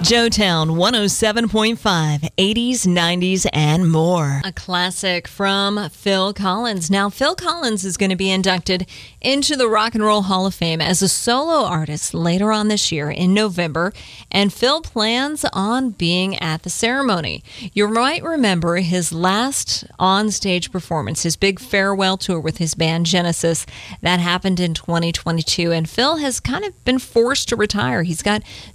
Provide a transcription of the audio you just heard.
Joetown 107.5, 80s, 90s, and more. A classic from Phil Collins. Now, Phil Collins is going to be inducted into the Rock and Roll Hall of Fame as a solo artist later on this year in November, and Phil plans on being at the ceremony. You might remember his last on-stage performance, his big farewell tour with his band Genesis. That happened in 2022, and Phil has kind of been forced to retire. He's got